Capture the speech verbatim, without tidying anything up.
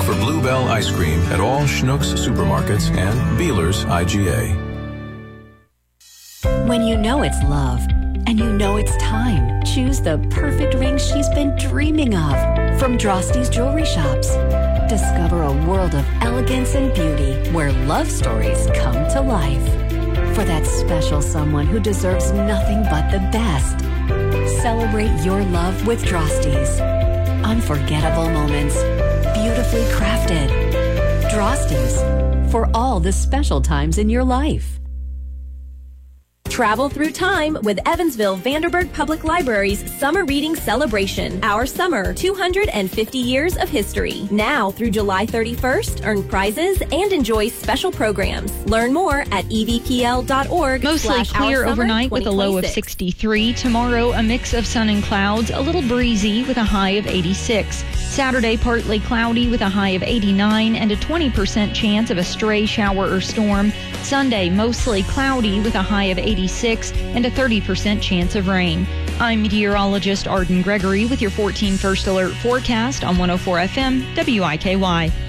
for Bluebell ice cream at all Schnucks supermarkets and Beeler's I G A. When you know it's love and you know it's time, choose the perfect ring she's been dreaming of from Drosty's Jewelry Shops. Discover a world of elegance and beauty where love stories come to life. For that special someone who deserves nothing but the best. Celebrate your love with Drosty's. Unforgettable moments, beautifully crafted. Drosty's, for all the special times in your life. Travel through time with Evansville Vanderburgh Public Library's Summer Reading Celebration. Our summer, two hundred fifty years of history. Now through July thirty-first, earn prizes and enjoy special programs. Learn more at e v p l dot org. Mostly clear overnight with a low of sixty-three. Tomorrow, a mix of sun and clouds, a little breezy with a high of eighty-six. Saturday, partly cloudy with a high of eighty-nine and a twenty percent chance of a stray shower or storm. Sunday, mostly cloudy with a high of eighty-six and a thirty percent chance of rain. I'm meteorologist Arden Gregory with your fourteen First Alert forecast on one oh four F M W I K Y.